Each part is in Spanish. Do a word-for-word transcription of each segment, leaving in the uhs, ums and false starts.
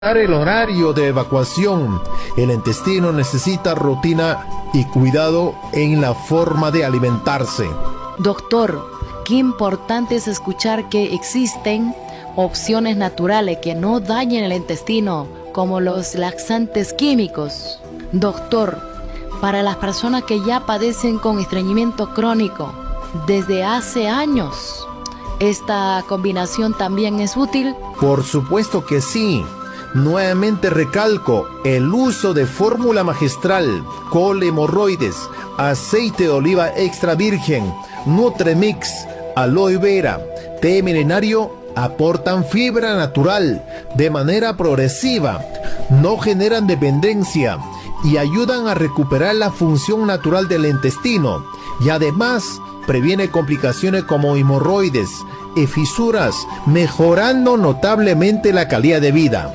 El horario de evacuación. El intestino necesita rutina y cuidado en la forma de alimentarse. Doctor, qué importante es escuchar que existen opciones naturales que no dañen el intestino, como los laxantes químicos. Doctor, para las personas que ya padecen con estreñimiento crónico desde hace años, ¿esta combinación también es útil? Por supuesto que sí. Nuevamente recalco el uso de fórmula magistral, col hemorroides, aceite de oliva extra virgen, Nutremix, aloe vera, té milenario aportan fibra natural de manera progresiva, no generan dependencia y ayudan a recuperar la función natural del intestino y además previene complicaciones como hemorroides y fisuras, mejorando notablemente la calidad de vida.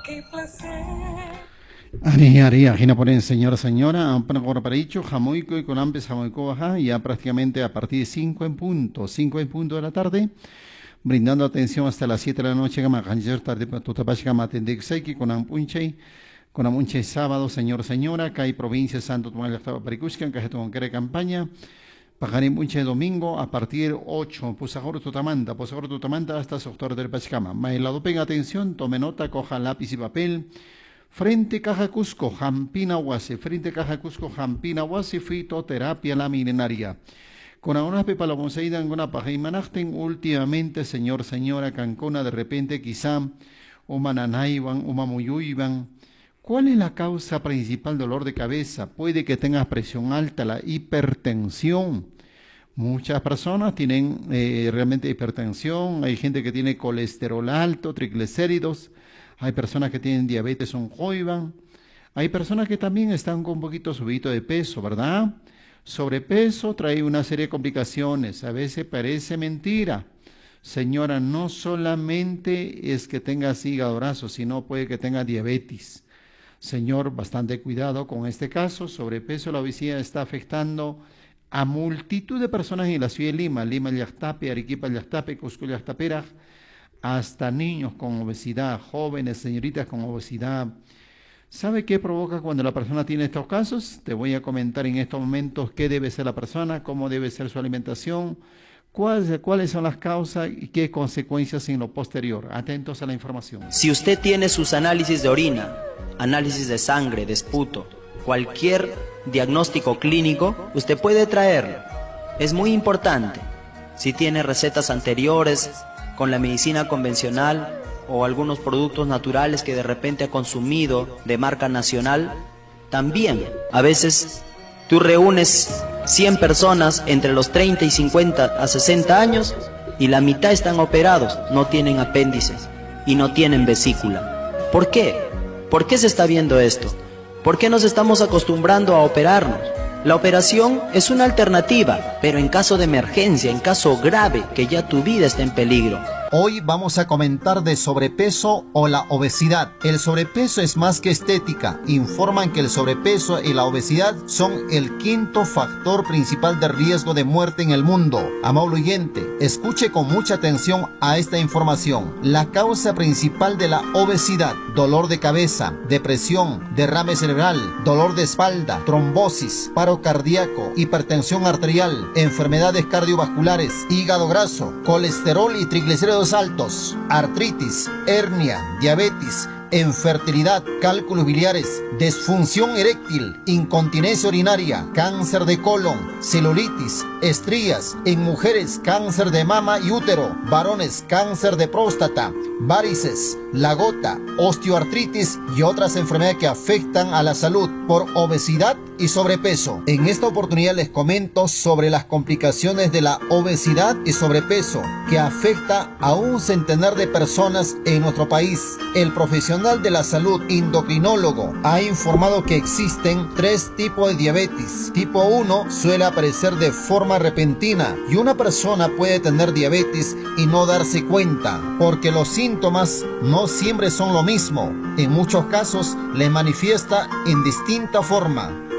Ari, Ari, Agina ponen señora, señora, para para dicho, jamoico y con ampes jamoico baja, ya prácticamente a partir de cinco en punto, cinco en punto de la tarde, brindando atención hasta las siete de la noche, gama ganjer tarde para tu tapacha matendexeiki con ampunche, con ampunche sábado, señor, señora, acá hay provincia Santo Tomás de la Paricuscan, que se quiere campaña, pajarín punche domingo a partir de ocho, pusajoro tutamanta, pusajoro tutamanta hasta sector del Pachcama. Mailado, pega atención, tome nota, coja lápiz y papel. Frente Caja Cusco, Jampina Huase, Frente Caja Cusco, Jampina Huase, fitoterapia la milenaria. Con algunas pepa la bonseida en una paja y manajten últimamente, señor, señora, cancona, de repente quizá, umananaiban, umamuyuiban. ¿Cuál es la causa principal del dolor de cabeza? Puede que tengas presión alta, la hipertensión. Muchas personas tienen eh, realmente hipertensión, hay gente que tiene colesterol alto, triglicéridos. Hay personas que tienen diabetes oncoiban, hay personas que también están con un poquito subido de peso, ¿verdad? Sobrepeso trae una serie de complicaciones, a veces parece mentira. Señora, no solamente es que tengas hígado graso, sino puede que tenga diabetes. Señor, bastante cuidado con este caso. Sobrepeso, la obesidad está afectando a multitud de personas en la ciudad de Lima, Lima, Llactape, Arequipa, Llactape, Cusco, Llactapera, hasta niños con obesidad, jóvenes, señoritas con obesidad. ¿Sabe qué provoca cuando la persona tiene estos casos? Te voy a comentar en estos momentos qué debe ser la persona, cómo debe ser su alimentación, cuáles, cuáles son las causas y qué consecuencias en lo posterior. Atentos a la información. Si usted tiene sus análisis de orina, análisis de sangre, de esputo, cualquier diagnóstico clínico, usted puede traerlo. Es muy importante. Si tiene recetas anteriores con la medicina convencional o algunos productos naturales que de repente ha consumido de marca nacional, también a veces tú reúnes cien personas entre los treinta y cincuenta a sesenta años y la mitad están operados, no tienen apéndices y no tienen vesícula. ¿Por qué? ¿Por qué se está viendo esto? ¿Por qué nos estamos acostumbrando a operarnos? La operación es una alternativa, pero en caso de emergencia, en caso grave, que ya tu vida está en peligro. Hoy vamos a comentar de sobrepeso o la obesidad. El sobrepeso es más que estética. Informan que el sobrepeso y la obesidad son el quinto factor principal de riesgo de muerte en el mundo. Amable oyente, escuche con mucha atención a esta información. La causa principal de la obesidad: dolor de cabeza, depresión, derrame cerebral, dolor de espalda, trombosis, paro cardíaco, hipertensión arterial, enfermedades cardiovasculares, hígado graso, colesterol y triglicéridos altos, artritis, hernia, diabetes, infertilidad, cálculos biliares, disfunción eréctil, incontinencia urinaria, cáncer de colon, celulitis, estrías, en mujeres cáncer de mama y útero, varones cáncer de próstata, varices, la gota, osteoartritis y otras enfermedades que afectan a la salud por obesidad y sobrepeso. En esta oportunidad les comento sobre las complicaciones de la obesidad y sobrepeso que afecta a un centenar de personas en nuestro país. El profesional de la salud, endocrinólogo, ha informado que existen tres tipos de diabetes. Tipo uno suele aparecer de forma repentina y una persona puede tener diabetes y no darse cuenta, porque los síntomas no siempre son lo mismo. En muchos casos le manifiesta en distinta forma.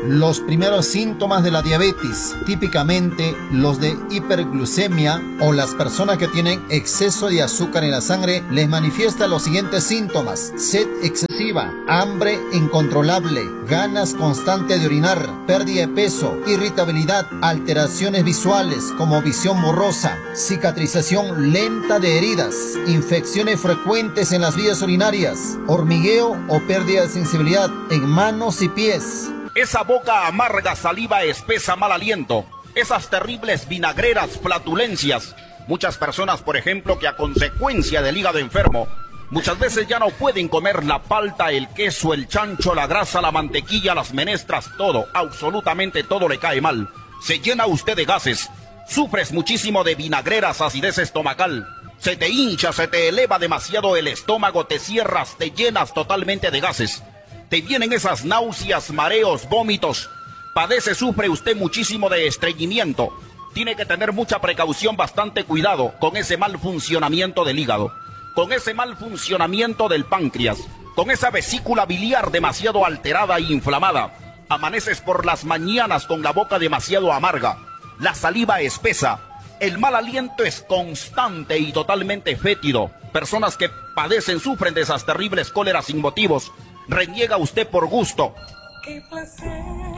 Los primeros síntomas de la diabetes, típicamente los de hiperglucemia o las personas que tienen exceso de azúcar en la sangre, les manifiestan los siguientes síntomas: sed excesiva, hambre incontrolable, ganas constantes de orinar, pérdida de peso, irritabilidad, alteraciones visuales como visión borrosa, cicatrización lenta de heridas, infecciones frecuentes en las vías urinarias, hormigueo o pérdida de sensibilidad en manos y pies. Esa boca amarga, saliva espesa, mal aliento, esas terribles vinagreras, flatulencias. Muchas personas, por ejemplo, que a consecuencia del hígado enfermo, muchas veces ya no pueden comer la palta, el queso, el chancho, la grasa, la mantequilla, las menestras, todo, absolutamente todo le cae mal. Se llena usted de gases, sufres muchísimo de vinagreras, acidez estomacal, se te hincha, se te eleva demasiado el estómago, te cierras, te llenas totalmente de gases. Te vienen esas náuseas, mareos, vómitos. Padece, sufre usted muchísimo de estreñimiento. Tiene que tener mucha precaución, bastante cuidado con ese mal funcionamiento del hígado, con ese mal funcionamiento del páncreas, con esa vesícula biliar demasiado alterada e inflamada. Amaneces por las mañanas con la boca demasiado amarga, la saliva espesa, el mal aliento es constante y totalmente fétido. Personas que padecen, sufren de esas terribles cóleras sin motivos. Reniega usted por gusto. ¡Qué placer!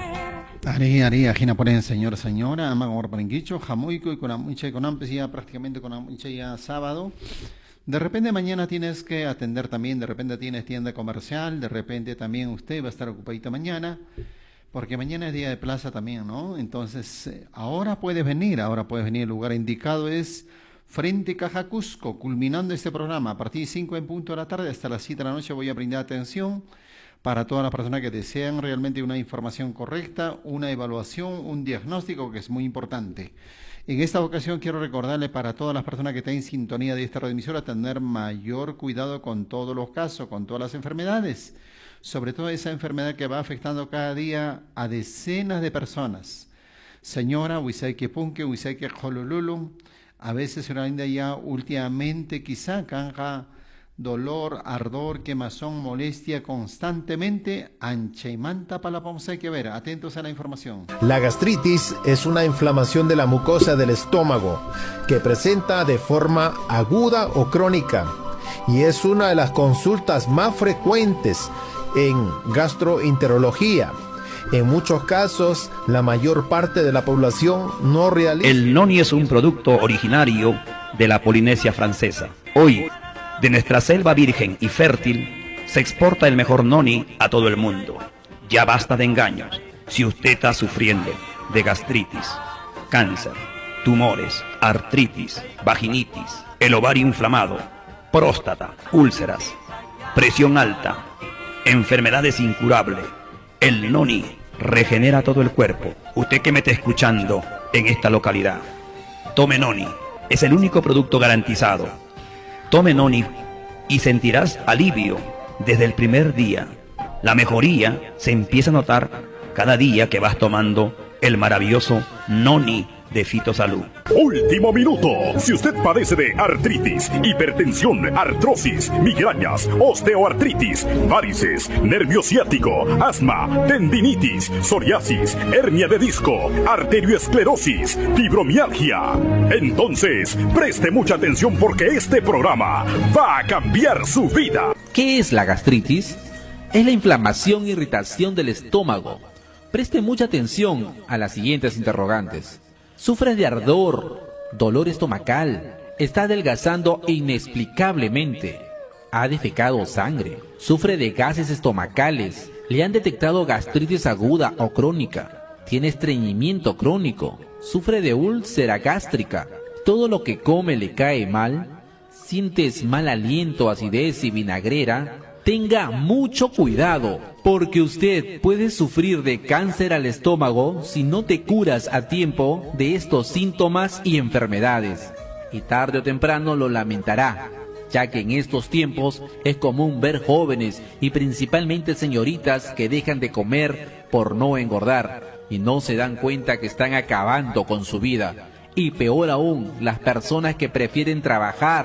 Ari, Ari, ajena por en señor, señora, ama como para enquicho, jamuico y con la mucha y con ampes ya prácticamente con la mucha ya sábado. De repente mañana tienes que atender también, de repente tienes tienda comercial, de repente también usted va a estar ocupadito mañana, porque mañana es día de plaza también, ¿no? Entonces, eh, ahora puedes venir, ahora puedes venir, el lugar indicado es Frente Caja Cusco, culminando este programa a partir de cinco en punto de la tarde hasta las siete de la noche voy a brindar atención para todas las personas que desean realmente una información correcta, una evaluación, un diagnóstico que es muy importante. En esta ocasión quiero recordarle para todas las personas que están en sintonía de esta radioemisora tener mayor cuidado con todos los casos, con todas las enfermedades, sobre todo esa enfermedad que va afectando cada día a decenas de personas. Señora, Huisaike Punque, Huisaike Holululu, a veces se rinda ya últimamente quizá canja dolor, ardor, quemazón, molestia constantemente, ancha y manta para la pomsa hay que ver, atentos a la información. La gastritis es una inflamación de la mucosa del estómago que presenta de forma aguda o crónica y es una de las consultas más frecuentes en gastroenterología. En muchos casos, la mayor parte de la población no realiza... El noni es un producto originario de la Polinesia francesa. Hoy, de nuestra selva virgen y fértil, se exporta el mejor noni a todo el mundo. Ya basta de engaños. Si usted está sufriendo de gastritis, cáncer, tumores, artritis, vaginitis, el ovario inflamado, próstata, úlceras, presión alta, enfermedades incurables, el noni regenera todo el cuerpo. Usted que me está escuchando en esta localidad, tome noni, es el único producto garantizado. Tome noni y sentirás alivio desde el primer día. La mejoría se empieza a notar cada día que vas tomando el maravilloso noni de Fitosalud. Último minuto. Si usted padece de artritis, hipertensión, artrosis, migrañas, osteoartritis, varices, nervio ciático, asma, tendinitis, psoriasis, hernia de disco, arterioesclerosis, fibromialgia, entonces preste mucha atención porque este programa va a cambiar su vida. ¿Qué es la gastritis? Es la inflamación e irritación del estómago. Preste mucha atención a las siguientes interrogantes. ¿Sufre de ardor, dolor estomacal? ¿Está adelgazando inexplicablemente? ¿Ha defecado sangre? ¿Sufre de gases estomacales? ¿Le han detectado gastritis aguda o crónica? ¿Tiene estreñimiento crónico? ¿Sufre de úlcera gástrica? ¿Todo lo que come le cae mal? ¿Sientes mal aliento, acidez y vinagrera? Tenga mucho cuidado, porque usted puede sufrir de cáncer al estómago si no te curas a tiempo de estos síntomas y enfermedades. Y tarde o temprano lo lamentará, ya que en estos tiempos es común ver jóvenes y principalmente señoritas que dejan de comer por no engordar y no se dan cuenta que están acabando con su vida. Y peor aún, las personas que prefieren trabajar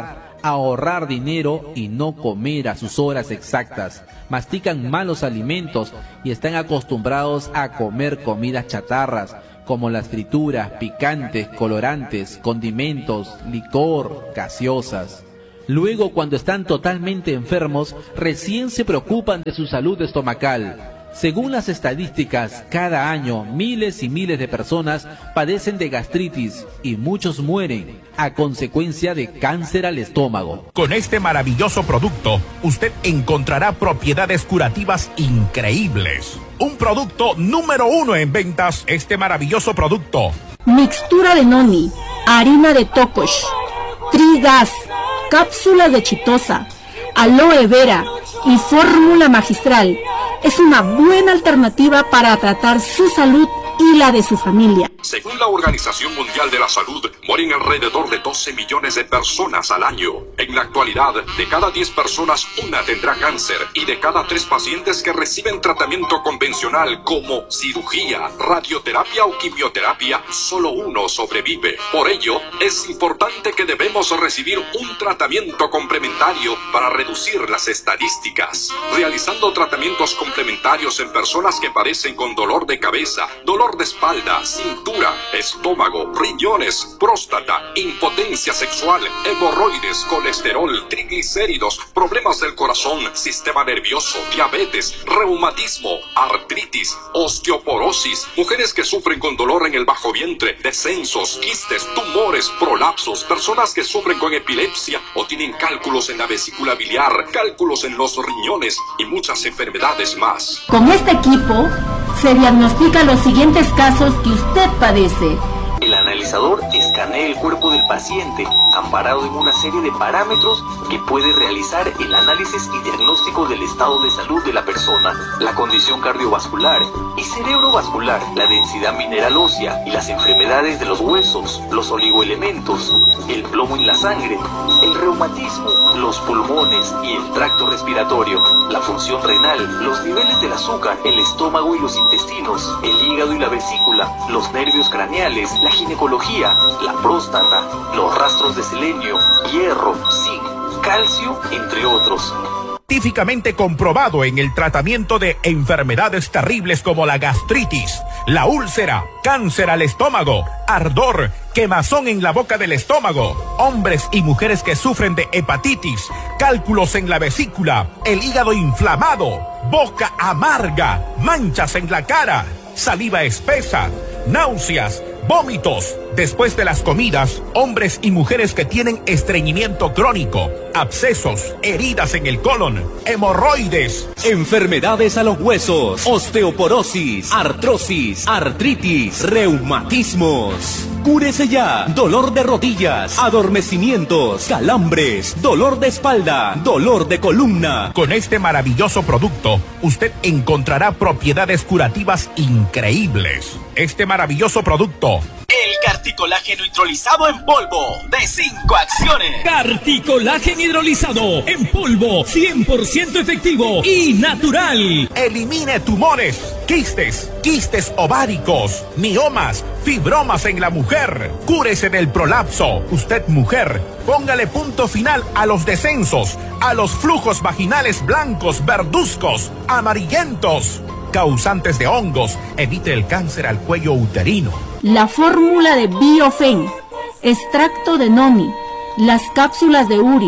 ahorrar dinero y no comer a sus horas exactas. Mastican malos alimentos y están acostumbrados a comer comidas chatarras, como las frituras, picantes, colorantes, condimentos, licor, gaseosas. Luego, cuando están totalmente enfermos, recién se preocupan de su salud estomacal. Según las estadísticas, cada año miles y miles de personas padecen de gastritis y muchos mueren a consecuencia de cáncer al estómago. Con este maravilloso producto, usted encontrará propiedades curativas increíbles. Un producto número uno en ventas, este maravilloso producto. Mixtura de noni, harina de tocosh, trigas, cápsulas de chitosa, aloe vera y fórmula magistral. Es una buena alternativa para tratar su salud y la de su familia. Según la Organización Mundial de la Salud, mueren alrededor de doce millones de personas al año. En la actualidad, de cada diez personas, una tendrá cáncer, y de cada tres pacientes que reciben tratamiento convencional como cirugía, radioterapia o quimioterapia, solo uno sobrevive. Por ello, es importante que debemos recibir un tratamiento complementario para reducir las estadísticas. Realizando tratamientos complementarios en personas que padecen con dolor de cabeza, dolor de espalda, cintura, estómago, riñones, próstata, impotencia sexual, hemorroides, colesterol, triglicéridos, problemas del corazón, sistema nervioso, diabetes, reumatismo, artritis, osteoporosis, mujeres que sufren con dolor en el bajo vientre, descensos, quistes, tumores, prolapsos, personas que sufren con epilepsia o tienen cálculos en la vesícula biliar, cálculos en los riñones y muchas enfermedades más. Con este equipo se diagnostican los siguientes casos que usted padece. El analizador escanea el cuerpo del paciente, amparado en una serie de parámetros que puede realizar el análisis y diagnóstico del estado de salud de la persona, la condición cardiovascular y cerebrovascular, la densidad mineral ósea y las enfermedades de los huesos, los oligoelementos, el plomo en la sangre, el reumatismo, los pulmones y el tracto respiratorio, la función renal, los niveles del azúcar, el estómago y los intestinos, el hígado y la vesícula, los nervios craneales, la ginecología, la próstata, los rastros de selenio, hierro, zinc, calcio, entre otros. Científicamente comprobado en el tratamiento de enfermedades terribles como la gastritis, la úlcera, cáncer al estómago, ardor, quemazón en la boca del estómago, hombres y mujeres que sufren de hepatitis, cálculos en la vesícula, el hígado inflamado, boca amarga, manchas en la cara, saliva espesa, náuseas, vómitos después de las comidas, hombres y mujeres que tienen estreñimiento crónico, abscesos, heridas en el colon, hemorroides, enfermedades a los huesos, osteoporosis, artrosis, artritis, reumatismos. Cúrese ya. Dolor de rodillas, adormecimientos, calambres, dolor de espalda, dolor de columna. Con este maravilloso producto, usted encontrará propiedades curativas increíbles. Este maravilloso producto, el carticolágeno hidrolizado en polvo de cinco acciones. Carticolágeno hidrolizado en polvo, cien por ciento efectivo y natural. Elimine tumores, quistes, quistes ováricos, miomas, fibromas en la mujer. Cúrese del prolapso. Usted, mujer, póngale punto final a los descensos, a los flujos vaginales blancos, verduzcos, amarillentos, causantes de hongos. Evite el cáncer al cuello uterino. La fórmula de Biofen, extracto de noni, las cápsulas de uri,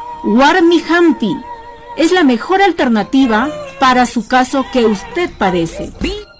Warmihampi, es la mejor alternativa para su caso que usted padece.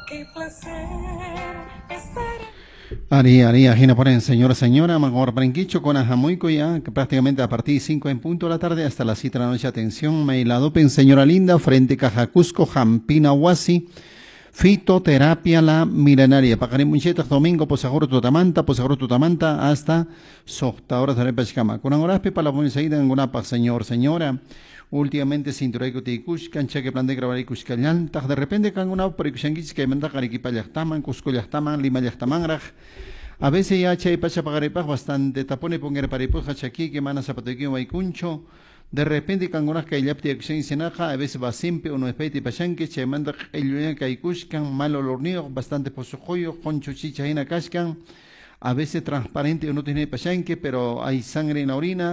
Ari, Ari, ajena por en señora, señora, Magor Branquicho con Ajamoico ya, que prácticamente a partir de cinco en punto de la tarde hasta las siete de la noche, atención, Meiladopen, señora linda, frente Cajacusco, Jampina, Huasi, fitoterapia la milenaria, Pacaré Munchetas, domingo, posajoro tutamanta, posajoro tutamanta, hasta socta horas de repechcama. Con angoraspe para la buena salida en Gonapa, señor, señora. Últimamente cinturaico tiikushkan, cheque plan de grabar ikushkallan, taj de repente can una por ikushanguis que manda cariquipa yachtaman, cusco yachtaman, lima yachtamanraj. A veces ya chay pacha pagarepaj bastante tapone ponger paripos hachaki que mana zapatoquio vaikuncho. De repente can una que yapti akushan senaja, a veces va siempre uno espete pachanque, chay manda el kaikushkan, mal olornio, bastante posojoyo, concho chicha hina kashkan. A veces transparente uno tiene pachanque, pero hay sangre en la orina.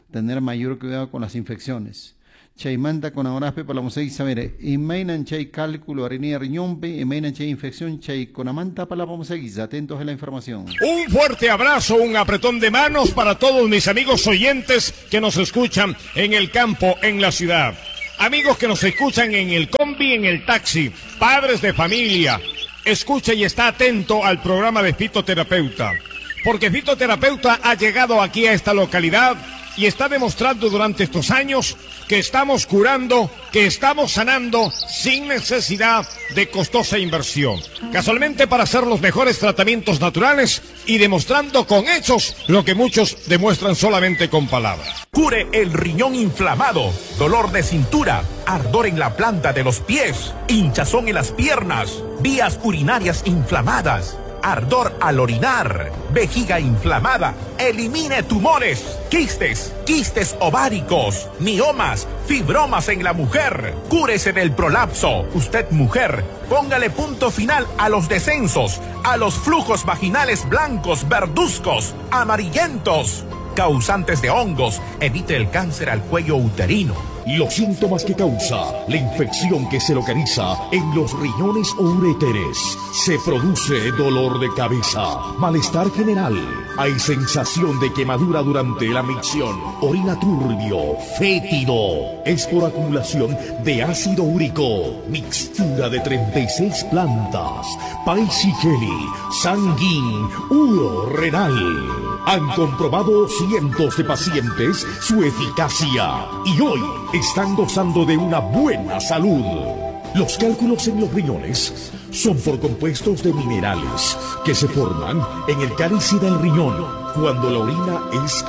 tener mayor cuidado con las infecciones. Chaymanta con ahoraspe para la musei saber, imainan chay cálculo arenía riñompe, imainan chay infección chay con amanta para la musei, atentos a la información. Un fuerte abrazo, un apretón de manos para todos mis amigos oyentes que nos escuchan en el campo, en la ciudad. Amigos que nos escuchan en el combi, en el taxi, padres de familia, escucha y está atento al programa de Fitoterapeuta, porque Fitoterapeuta ha llegado aquí a esta localidad y está demostrando durante estos años que estamos curando, que estamos sanando sin necesidad de costosa inversión. Casualmente para hacer los mejores tratamientos naturales y demostrando con hechos lo que muchos demuestran solamente con palabras. Cure el riñón inflamado, dolor de cintura, ardor en la planta de los pies, hinchazón en las piernas, vías urinarias inflamadas, ardor al orinar, vejiga inflamada, elimine tumores, quistes, quistes ováricos, miomas, fibromas en la mujer, cúrese del prolapso. Usted mujer, póngale punto final a los descensos, a los flujos vaginales blancos, verduzcos, amarillentos, causantes de hongos, evite el cáncer al cuello uterino. Los síntomas que causa la infección que se localiza en los riñones o uréteres. Se produce dolor de cabeza, malestar general, hay sensación de quemadura durante la micción, orina turbio, fétido. Es por acumulación de ácido úrico, mixtura de treinta y seis plantas, paisijeli, sanguín, uro renal. Han comprobado cientos de pacientes su eficacia y hoy están gozando de una buena salud. Los cálculos en los riñones son por compuestos de minerales que se forman en el cálice del riñón cuando la orina es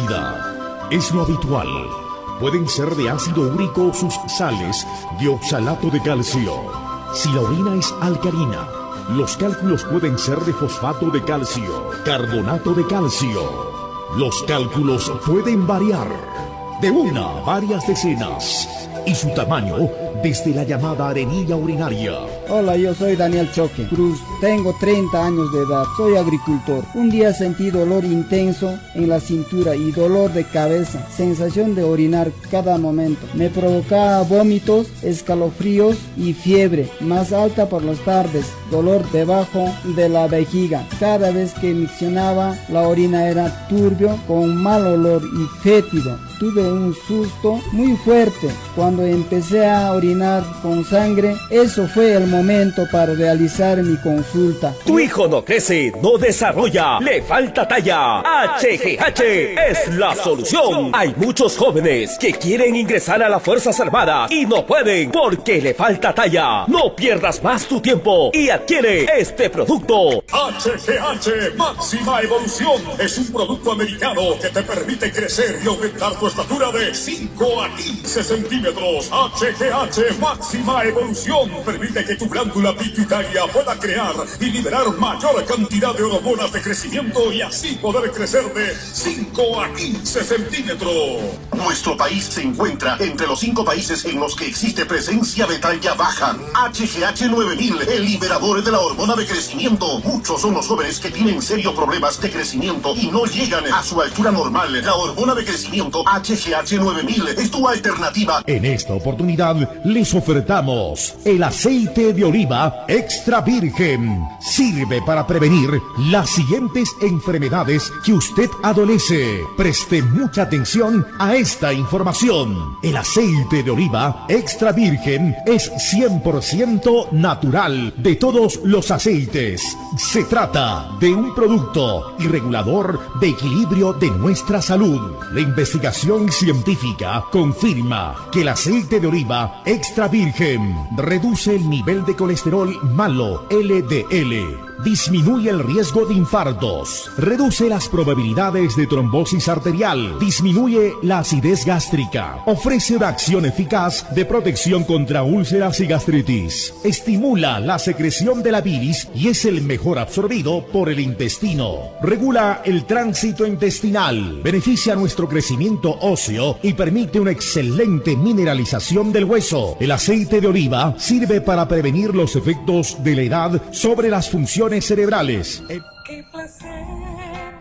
ácida. Es lo habitual. Pueden ser de ácido úrico sus sales de oxalato de calcio. Si la orina es alcalina, los cálculos pueden ser de fosfato de calcio, carbonato de calcio. Los cálculos pueden variar de una a varias decenas y su tamaño desde la llamada arenilla urinaria. Hola, yo soy Daniel Choque Cruz, tengo treinta años de edad, soy agricultor. Un día sentí dolor intenso en la cintura y dolor de cabeza, sensación de orinar cada momento. Me provocaba vómitos, escalofríos y fiebre, más alta por las tardes, dolor debajo de la vejiga. Cada vez que miccionaba, la orina era turbio, con mal olor y fétido. Tuve un susto muy fuerte cuando empecé a orinar con sangre. Eso fue el momento para realizar mi consulta. Tu hijo no crece, no desarrolla, le falta talla. H G H es la solución. Hay muchos jóvenes que quieren ingresar a las Fuerzas Armadas y no pueden porque le falta talla. No pierdas más tu tiempo y adquiere este producto. H G H Máxima Evolución es un producto americano que te permite crecer y aumentar tu estatura de cinco a quince centímetros. H G H Máxima Evolución permite que tu glándula pituitaria pueda crear y liberar mayor cantidad de hormonas de crecimiento y así poder crecer de cinco a quince centímetros. Nuestro país se encuentra entre los cinco países en los que existe presencia de talla baja. H G H nueve mil, el liberador de la hormona de crecimiento. Muchos son los jóvenes que tienen serios problemas de crecimiento y no llegan a su altura normal. La hormona de crecimiento H G H nueve mil es tu alternativa. En esta oportunidad les ofertamos el aceite de oliva extra virgen. Sirve para prevenir las siguientes enfermedades que usted adolece. Preste mucha atención a esta información. El aceite de oliva extra virgen es cien por ciento natural de todos los aceites. Se trata de un producto y regulador de equilibrio de nuestra salud. La investigación científica confirma que el aceite de oliva extra virgen reduce el nivel de colesterol malo L D L, disminuye el riesgo de infartos, reduce las probabilidades de trombosis arterial, disminuye la acidez gástrica, ofrece una acción eficaz de protección contra úlceras y gastritis, estimula la secreción de la bilis y es el mejor absorbido por el intestino, regula el tránsito intestinal, beneficia nuestro crecimiento óseo y permite una excelente mineralización del hueso. El aceite de oliva sirve para prevenir los efectos de la edad sobre las funciones cerebrales. Qué placer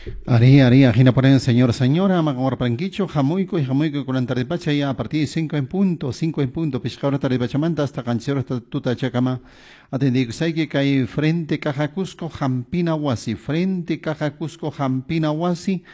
Ari, Ari, Ajina Ponen, señor, señora, Magamor Panquicho, Jamuico y Jamuico con Antaripacha, ya a partir de cinco en punto, cinco en punto, Piscabra Taripachamanta, hasta Canchero, hasta Tuta Chacama, atendí que cae frente Caja Cusco, Jampina Huasi, frente Caja Cusco, Jampina Huasi,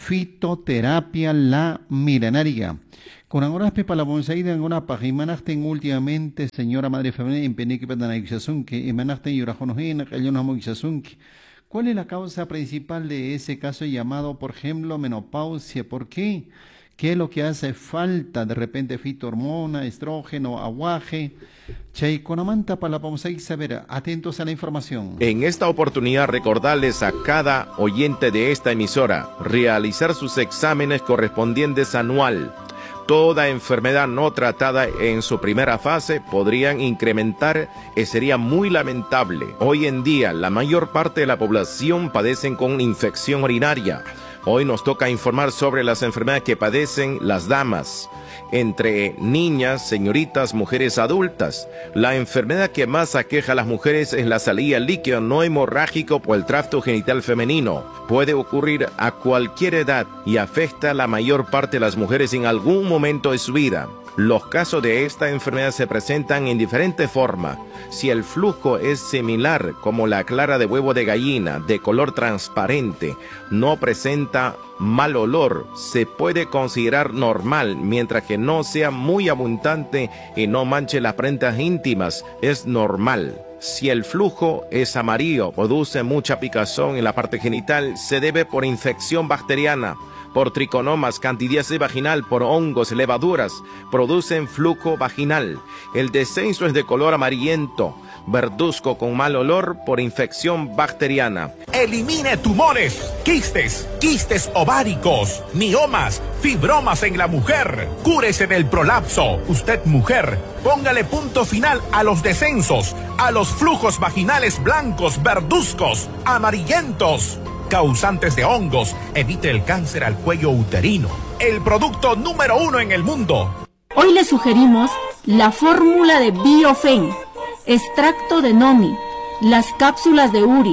fitoterapia la milenaria. Con ahora para la bonsaída en una pajimanacten últimamente, señora madre femenina, en Penique Pedanaixasunque, en Manacten y Urajonojena, Cayona Moixasunque. ¿Cuál es la causa principal de ese caso llamado, por ejemplo, menopausia? ¿Por qué? ¿Qué es lo que hace falta? De repente fitohormona, estrógeno, aguaje. Chayconamanta para la bonsaí saber, atentos a la información. En esta oportunidad recordarles a cada oyente de esta emisora realizar sus exámenes correspondientes anual. Toda enfermedad no tratada en su primera fase podrían incrementar y sería muy lamentable. Hoy en día la mayor parte de la población padecen con infección urinaria. Hoy nos toca informar sobre las enfermedades que padecen las damas, entre niñas, señoritas, mujeres adultas. La enfermedad que más aqueja a las mujeres es la salida líquido no hemorrágico por el tracto genital femenino. Puede ocurrir a cualquier edad y afecta a la mayor parte de las mujeres en algún momento de su vida. Los casos de esta enfermedad se presentan en diferentes formas. Si el flujo es similar, como la clara de huevo de gallina, de color transparente, no presenta mal olor, se puede considerar normal, mientras que no sea muy abundante y no manche las prendas íntimas, es normal. Si el flujo es amarillo, produce mucha picazón en la parte genital, se debe por infección bacteriana, por triconomas, candidiasis vaginal, por hongos, levaduras, producen flujo vaginal. El descenso es de color amarillento, verduzco con mal olor por infección bacteriana. Elimine tumores, quistes, quistes ováricos, miomas, fibromas en la mujer. Cúrese del prolapso. Usted, mujer, póngale punto final a los descensos, a los flujos vaginales blancos, verduzcos, amarillentos, causantes de hongos. Evite el cáncer al cuello uterino. El producto número uno en el mundo. Hoy le sugerimos la fórmula de Biofen, extracto de Nomi, las cápsulas de Uri,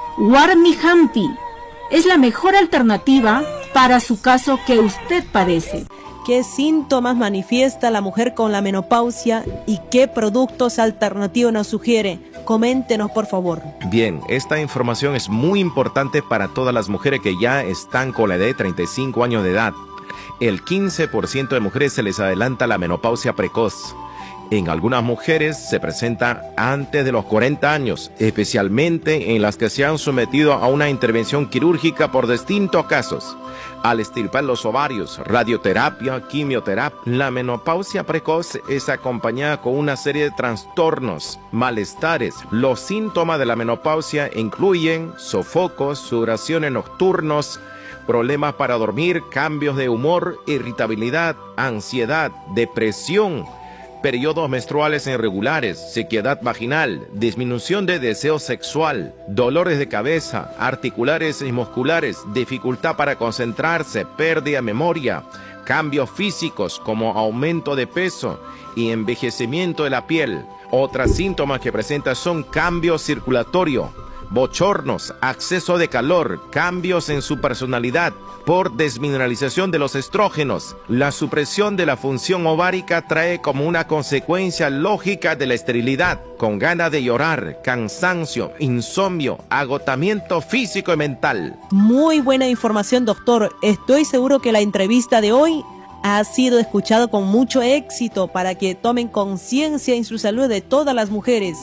Warmi Hampi. Es la mejor alternativa para su caso que usted padece. ¿Qué síntomas manifiesta la mujer con la menopausia y qué productos alternativos nos sugiere? Coméntenos, por favor. Bien, esta información es muy importante para todas las mujeres que ya están con la edad de treinta y cinco años de edad. El quince por ciento de mujeres se les adelanta la menopausia precoz. En algunas mujeres se presenta antes de los cuarenta años, especialmente en las que se han sometido a una intervención quirúrgica por distintos casos. Al extirpar los ovarios, radioterapia, quimioterapia, la menopausia precoz es acompañada con una serie de trastornos, malestares. Los síntomas de la menopausia incluyen sofocos, sudoraciones nocturnos, problemas para dormir, cambios de humor, irritabilidad, ansiedad, depresión, periodos menstruales irregulares, sequedad vaginal, disminución de deseo sexual, dolores de cabeza, articulares y musculares, dificultad para concentrarse, pérdida de memoria, cambios físicos como aumento de peso y envejecimiento de la piel. Otros síntomas que presenta son cambios circulatorios, bochornos, acceso de calor, cambios en su personalidad por desmineralización de los estrógenos. La supresión de la función ovárica trae como una consecuencia lógica de la esterilidad, con ganas de llorar, cansancio, insomnio, agotamiento físico y mental. Muy buena información, doctor. Estoy seguro que la entrevista de hoy ha sido escuchada con mucho éxito para que tomen conciencia en su salud de todas las mujeres.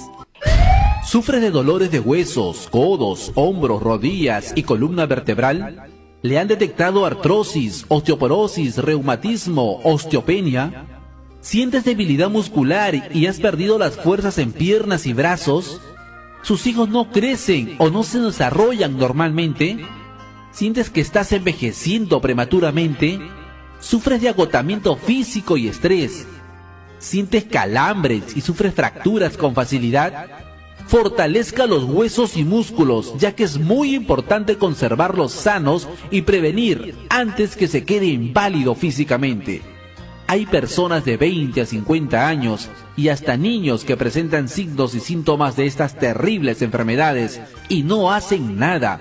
¿Sufre de dolores de huesos, codos, hombros, rodillas y columna vertebral? ¿Le han detectado artrosis, osteoporosis, reumatismo, osteopenia? ¿Sientes debilidad muscular y has perdido las fuerzas en piernas y brazos? ¿Sus hijos no crecen o no se desarrollan normalmente? ¿Sientes que estás envejeciendo prematuramente? ¿Sufres de agotamiento físico y estrés? ¿Sientes calambres y sufres fracturas con facilidad? Fortalezca los huesos y músculos, ya que es muy importante conservarlos sanos y prevenir antes que se quede inválido físicamente. Hay personas de veinte a cincuenta años y hasta niños que presentan signos y síntomas de estas terribles enfermedades y no hacen nada.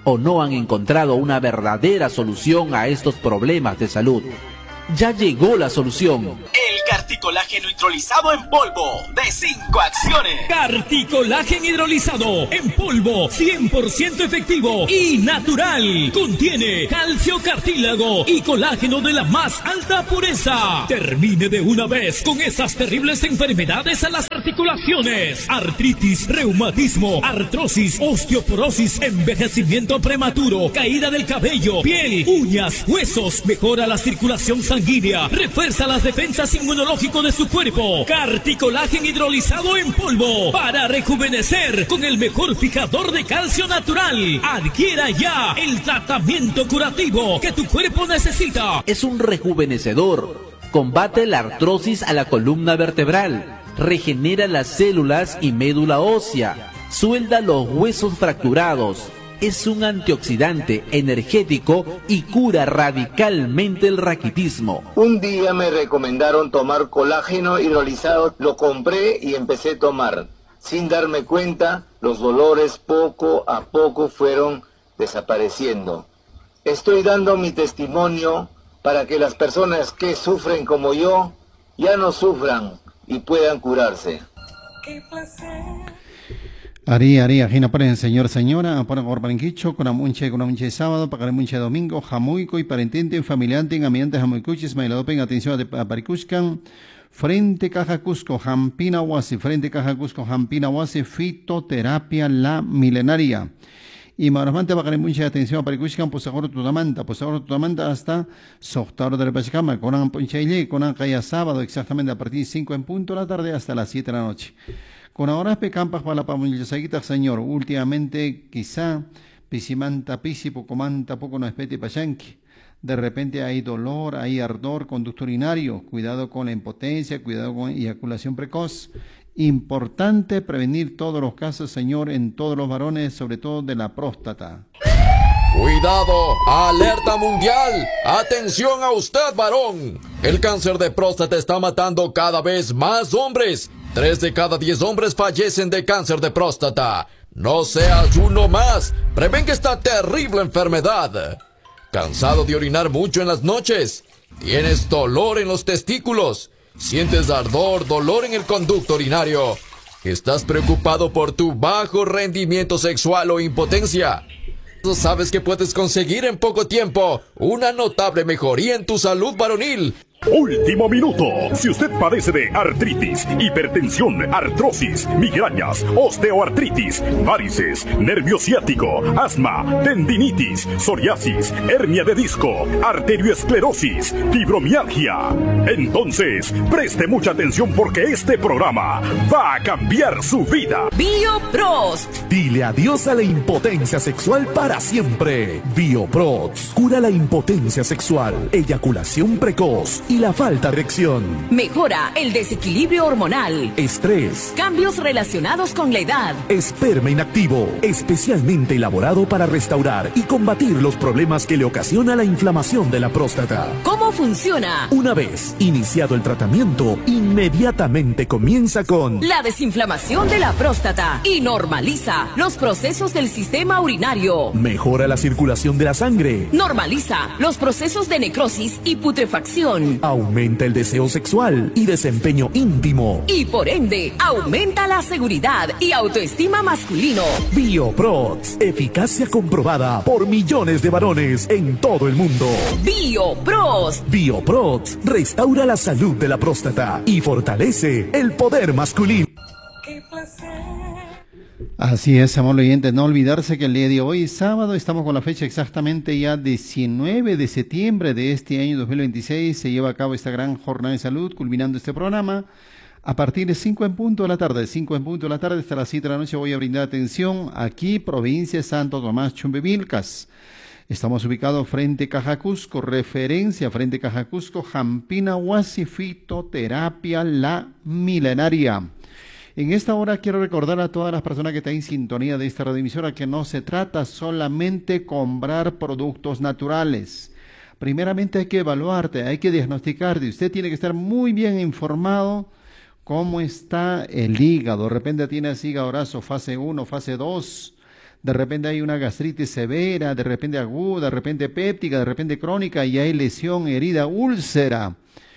o no han encontrado una verdadera solución a estos problemas de salud. Ya llegó la solución. El carticolágeno hidrolizado en polvo de cinco acciones. Carticolágeno hidrolizado en polvo, cien por ciento efectivo y natural. Contiene calcio, cartílago y colágeno de la más alta pureza. Termine de una vez con esas terribles enfermedades a las articulaciones: artritis, reumatismo, artrosis, osteoporosis, envejecimiento prematuro, caída del cabello, piel, uñas, huesos. Mejora la circulación sanguínea. Refuerza las defensas inmunológicas de su cuerpo. Carticolágeno hidrolizado en polvo para rejuvenecer con el mejor fijador de calcio natural. Adquiera ya el tratamiento curativo que tu cuerpo necesita. Es un rejuvenecedor. Combate la artrosis a la columna vertebral. Regenera las células y médula ósea. Suelda los huesos fracturados. Es un antioxidante energético y cura radicalmente el raquitismo. Un día me recomendaron tomar colágeno hidrolizado, lo compré y empecé a tomar. Sin darme cuenta, los dolores poco a poco fueron desapareciendo. Estoy dando mi testimonio para que las personas que sufren como yo ya no sufran y puedan curarse. ¡Qué placer! Ari, Ari, ajena para el señor, señora, para Gorbanquicho, con amunche, con amunche sábado, para amunche domingo, jamuico y parentente, familiante, en amiante, jamuicuches, mailadopen, atención a Paricuscan, frente Caja Cusco, Jampina Huasi, frente Caja Cusco, Jampina Huasi, fitoterapia la milenaria. Y maromante para mucha atención a Paricuscan, pues ahora tu damanta, pues ahora tu damanta hasta Soctar de la Pachacama, con un ponchaile, con un calla sábado, exactamente a partir de cinco en punto de la tarde hasta las siete de la noche. Con ahora pecampas para la pamunyasaguita, señor. Últimamente, quizá, pisimanta, pisi, pocomanta, poco no espete pachanqui. De repente hay dolor, hay ardor, conducto urinario. Cuidado con la impotencia, cuidado con eyaculación precoz. Importante prevenir todos los casos, señor, en todos los varones, sobre todo de la próstata. ¡Cuidado! ¡Alerta mundial! ¡Atención a usted, varón! El cáncer de próstata está matando cada vez más hombres. Tres de cada diez hombres fallecen de cáncer de próstata. No seas uno más. Prevenga esta terrible enfermedad. ¿Cansado de orinar mucho en las noches? ¿Tienes dolor en los testículos? ¿Sientes ardor, dolor en el conducto urinario? ¿Estás preocupado por tu bajo rendimiento sexual o impotencia? ¿Sabes que puedes conseguir en poco tiempo una notable mejoría en tu salud varonil? Último minuto. Si usted padece de artritis, hipertensión, artrosis, migrañas, osteoartritis, varices, nervio ciático, asma, tendinitis, psoriasis, hernia de disco, arterioesclerosis, fibromialgia, entonces preste mucha atención porque este programa va a cambiar su vida. BioProst. Dile adiós a la impotencia sexual para siempre. BioProst cura la impotencia sexual, eyaculación precoz y la falta de erección. Mejora el desequilibrio hormonal, estrés, cambios relacionados con la edad. Esperma inactivo, especialmente elaborado para restaurar y combatir los problemas que le ocasiona la inflamación de la próstata. ¿Cómo funciona? Una vez iniciado el tratamiento, inmediatamente comienza con la desinflamación de la próstata y normaliza los procesos del sistema urinario. Mejora la circulación de la sangre. Normaliza los procesos de necrosis y putrefacción. Aumenta el deseo sexual y desempeño íntimo. Y por ende, aumenta la seguridad y autoestima masculino. BioProst, eficacia comprobada por millones de varones en todo el mundo. BioProst. BioProst restaura la salud de la próstata y fortalece el poder masculino. ¡Qué placer! Así es, amor oyente, no olvidarse que el día de hoy, sábado, estamos con la fecha exactamente ya diecinueve de septiembre de este año dos mil veintiséis, se lleva a cabo esta gran jornada de salud, culminando este programa. A partir de cinco en punto de la tarde, cinco en punto de la tarde hasta las siete de la noche voy a brindar atención aquí, provincia de Santo Tomás, Chumbivilcas. Estamos ubicados frente Caja Cusco, referencia frente Caja Cusco, Jampina Huasi, fitoterapia la milenaria. En esta hora quiero recordar a todas las personas que están en sintonía de esta radioemisora que no se trata solamente de comprar productos naturales. Primeramente hay que evaluarte, hay que diagnosticarte. Usted tiene que estar muy bien informado cómo está el hígado. De repente tienes hígado graso fase uno, fase dos. De repente hay una gastritis severa, de repente aguda, de repente péptica, de repente crónica y hay lesión, herida, úlcera.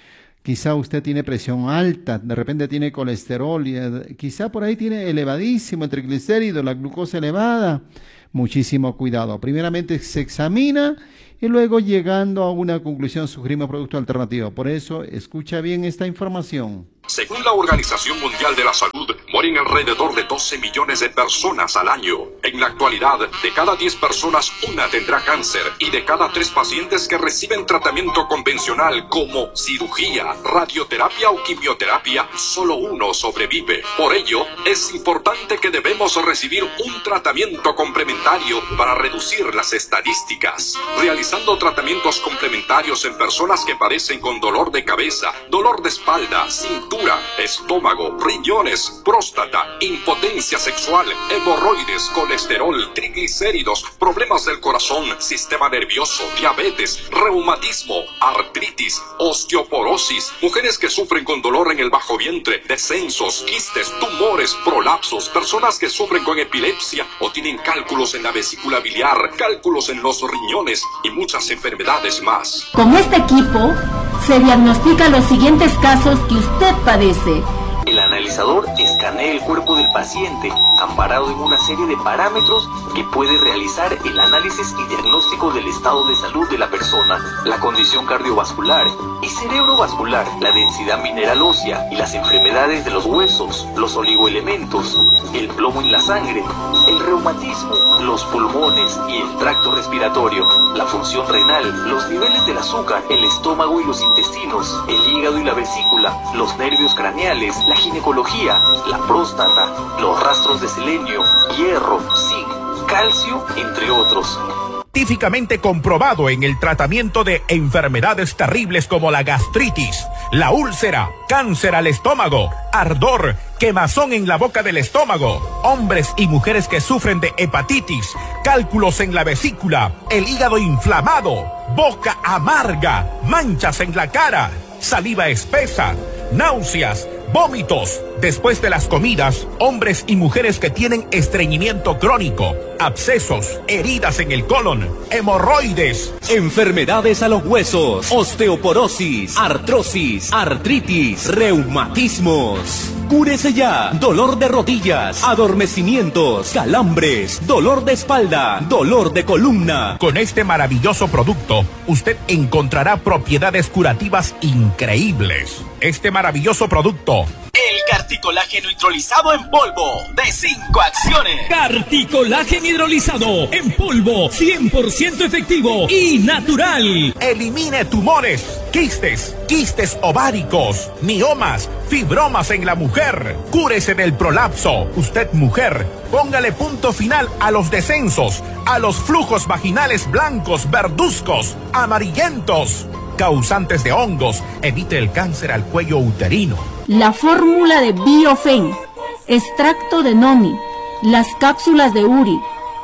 Quizá usted tiene presión alta, de repente tiene colesterol, y, quizá por ahí tiene elevadísimo el triglicérido, la glucosa elevada. Muchísimo cuidado. Primeramente se examina y luego, llegando a una conclusión, sugerimos producto alternativo. Por eso, escucha bien esta información. Según la Organización Mundial de la Salud, mueren alrededor de doce millones de personas al año. En la actualidad, de cada diez personas, una tendrá cáncer, y de cada tres pacientes que reciben tratamiento convencional como cirugía, radioterapia o quimioterapia, solo uno sobrevive. Por ello, es importante que debemos recibir un tratamiento complementario para reducir las estadísticas. Realizando tratamientos complementarios en personas que padecen con dolor de cabeza, dolor de espalda, cintura, estómago, riñones, próstata, impotencia sexual, hemorroides, colesterol, triglicéridos, problemas del corazón, sistema nervioso, diabetes, reumatismo, artritis, osteoporosis, mujeres que sufren con dolor en el bajo vientre, descensos, quistes, tumores, prolapsos, personas que sufren con epilepsia o tienen cálculos en la vesícula biliar, cálculos en los riñones y muchas enfermedades más. Con este equipo se diagnostican los siguientes casos que usted padece. El analizador escanea el cuerpo del paciente, amparado en una serie de parámetros que puede realizar el análisis y diagnóstico del estado de salud de la persona, la condición cardiovascular y cerebrovascular, la densidad mineral ósea y las enfermedades de los huesos, los oligoelementos, el plomo en la sangre, el reumatismo, los pulmones y el tracto respiratorio, la función renal, los niveles del azúcar, el estómago y los intestinos, el hígado y la vesícula, los nervios craneales, la ginecología, la próstata, los rastros de selenio, hierro, zinc, calcio, entre otros. Científicamente comprobado en el tratamiento de enfermedades terribles como la gastritis, la úlcera, cáncer al estómago, ardor, quemazón en la boca del estómago, hombres y mujeres que sufren de hepatitis, cálculos en la vesícula, el hígado inflamado, boca amarga, manchas en la cara, saliva espesa, náuseas, vómitos después de las comidas, hombres y mujeres que tienen estreñimiento crónico, abscesos, heridas en el colon, hemorroides, enfermedades a los huesos, osteoporosis, artrosis, artritis, reumatismos. Cúrese ya. Dolor de rodillas, adormecimientos, calambres, dolor de espalda, dolor de columna. Con este maravilloso producto, usted encontrará propiedades curativas increíbles. Este maravilloso producto, el Carticolágeno hidrolizado en polvo de cinco acciones. Carticolágeno hidrolizado en polvo, cien por ciento efectivo y natural. Elimine tumores, quistes, quistes ováricos, miomas, fibromas en la mujer. Cúrese del prolapso. Usted, mujer, póngale punto final a los descensos, a los flujos vaginales blancos, verduzcos, amarillentos, causantes de hongos. Evite el cáncer al cuello uterino. La fórmula de Biofen, extracto de Noni, las cápsulas de Uri,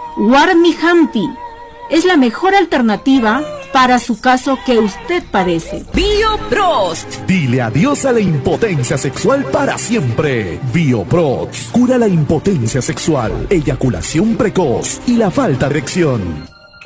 Warmihampi, es la mejor alternativa para su caso que usted padece. BioProst. Dile adiós a la impotencia sexual para siempre. BioProst cura la impotencia sexual, eyaculación precoz y la falta de erección.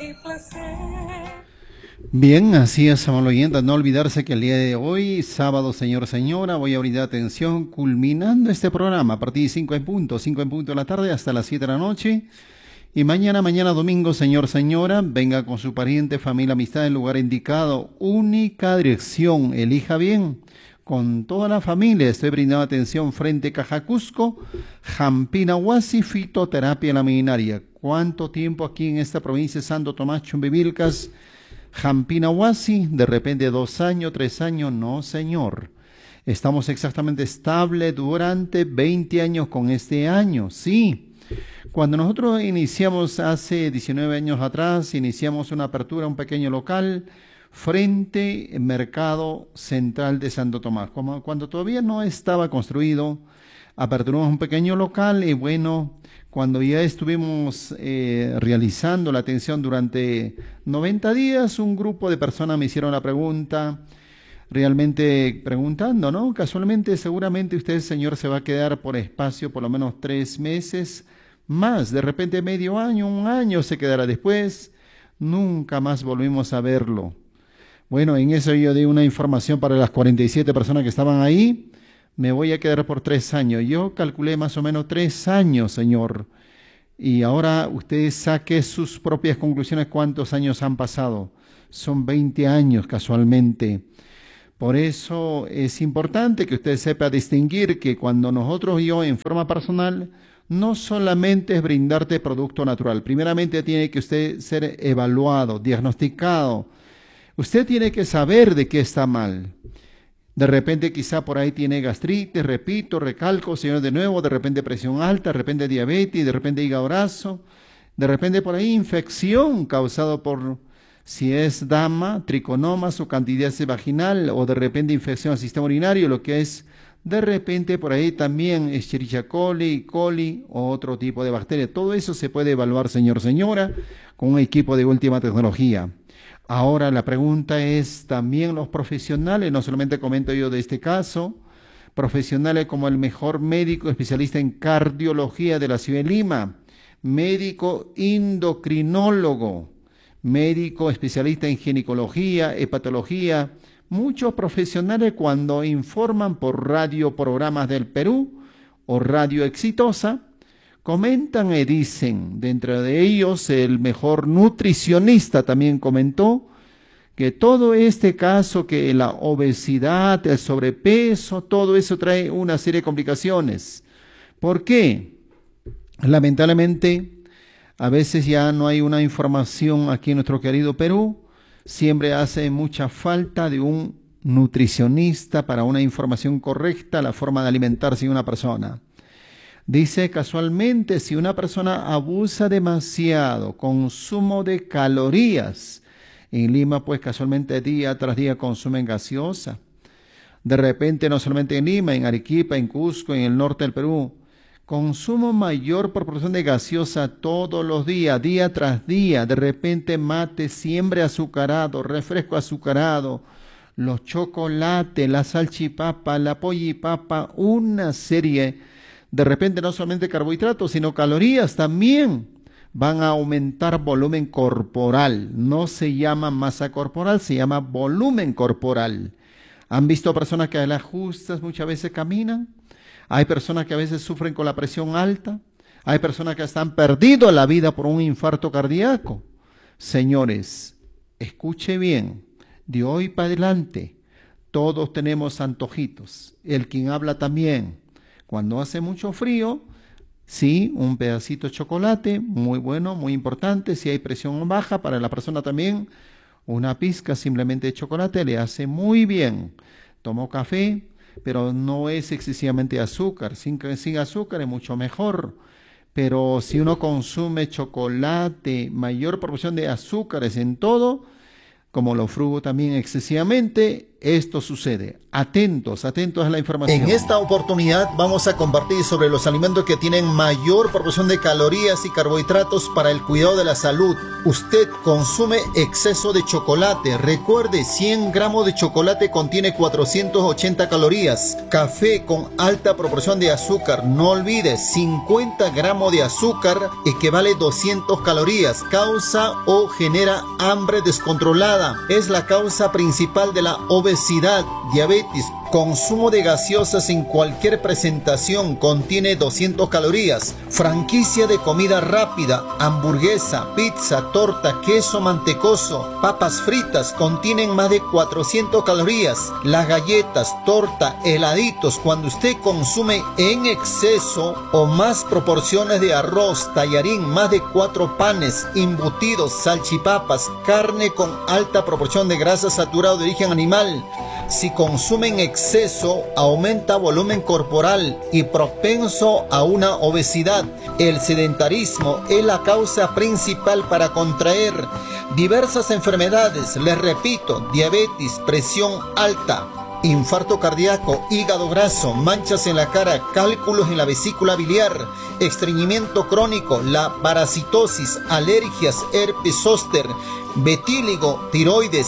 Bien, así es, amable oyente, no olvidarse que el día de hoy, sábado, señor, señora, voy a brindar atención culminando este programa a partir de cinco en punto, cinco en punto de la tarde hasta las siete de la noche. Y mañana, mañana domingo, señor, señora, venga con su pariente, familia, amistad, en lugar indicado. Única dirección, elija bien. Con toda la familia estoy brindando atención frente Caja Cusco, Jampinahuasi, fitoterapia laminaria. ¿Cuánto tiempo aquí en esta provincia de Santo Tomás, Chumbivilcas? Jampinahuasi, de repente dos años, tres años, no señor. Estamos exactamente estable durante veinte años con este año, sí. Cuando nosotros iniciamos hace diecinueve años atrás, iniciamos una apertura, un pequeño local, frente al Mercado Central de Santo Tomás. Como cuando todavía no estaba construido, aperturamos un pequeño local y bueno, cuando ya estuvimos eh, realizando la atención durante noventa días, un grupo de personas me hicieron la pregunta, realmente preguntando, ¿no? Casualmente, seguramente usted, señor, se va a quedar por espacio por lo menos tres meses, más, de repente medio año, un año se quedará después, nunca más volvimos a verlo. Bueno, en eso yo di una información para las cuarenta y siete personas que estaban ahí. Me voy a quedar por tres años. Yo calculé más o menos tres años, señor. Y ahora usted saque sus propias conclusiones cuántos años han pasado. Son veinte años casualmente. Por eso es importante que usted sepa distinguir que cuando nosotros yo en forma personal, no solamente es brindarte producto natural. Primeramente tiene que usted ser evaluado, diagnosticado. Usted tiene que saber de qué está mal. De repente quizá por ahí tiene gastritis, repito, recalco, señor, de nuevo, de repente presión alta, de repente diabetes, de repente hígado graso, de repente por ahí infección causada por, si es dama, triconomas o candidiasis vaginal, o de repente infección al sistema urinario, lo que es de repente por ahí también Escherichia coli, coli o otro tipo de bacteria. Todo eso se puede evaluar, señor, señora, con un equipo de última tecnología. Ahora la pregunta es también los profesionales, no solamente comento yo de este caso, profesionales como el mejor médico especialista en cardiología de la ciudad de Lima, médico endocrinólogo, médico especialista en ginecología, hepatología, muchos profesionales cuando informan por radio programas del Perú o Radio Exitosa, comentan y dicen, dentro de ellos el mejor nutricionista también comentó que todo este caso, que la obesidad, el sobrepeso, todo eso trae una serie de complicaciones. ¿Por qué? Lamentablemente, a veces ya no hay una información aquí en nuestro querido Perú, siempre hace mucha falta de un nutricionista para una información correcta, la forma de alimentarse de una persona. Dice casualmente, si una persona abusa demasiado, consumo de calorías, en Lima pues casualmente día tras día consumen gaseosa. De repente no solamente en Lima, en Arequipa, en Cusco, en el norte del Perú, consumo mayor proporción de gaseosa todos los días, día tras día. De repente mate siempre azucarado, refresco azucarado, los chocolates, la salchipapa, la pollipapa, una serie. De repente no solamente carbohidratos, sino calorías también van a aumentar volumen corporal. No se llama masa corporal, se llama volumen corporal. ¿Han visto personas que a las justas muchas veces caminan? Hay personas que a veces sufren con la presión alta. Hay personas que están perdido la vida por un infarto cardíaco. Señores, escuche bien, de hoy para adelante todos tenemos antojitos. El quien habla también. Cuando hace mucho frío, sí, un pedacito de chocolate, muy bueno, muy importante. Si hay presión baja, para la persona también, una pizca simplemente de chocolate le hace muy bien. Tomo café, pero no es excesivamente azúcar. Sin, sin azúcar es mucho mejor. Pero si uno consume chocolate, mayor proporción de azúcares en todo, como lo frugo también excesivamente, esto sucede. Atentos, atentos a la información. En esta oportunidad vamos a compartir sobre los alimentos que tienen mayor proporción de calorías y carbohidratos para el cuidado de la salud. Usted consume exceso de chocolate. Recuerde, cien gramos de chocolate contiene cuatrocientas ochenta calorías. Café con alta proporción de azúcar. No olvide, cincuenta gramos de azúcar equivale a doscientas calorías. Causa o genera hambre descontrolada. Es la causa principal de la obesidad, diabetes. Consumo de gaseosas en cualquier presentación contiene doscientas calorías. Franquicia de comida rápida, hamburguesa, pizza, torta, queso mantecoso, papas fritas contienen más de cuatrocientas calorías. Las galletas, torta, heladitos, cuando usted consume en exceso o más proporciones de arroz, tallarín, más de cuatro panes, embutidos, salchipapas, carne con alta proporción de grasa saturada de origen animal. Si consumen exceso, aumenta volumen corporal y propenso a una obesidad. El sedentarismo es la causa principal para contraer diversas enfermedades. Les repito, diabetes, presión alta, infarto cardíaco, hígado graso, manchas en la cara, cálculos en la vesícula biliar, estreñimiento crónico, la parasitosis, alergias, herpes zóster, vetíligo, tiroides,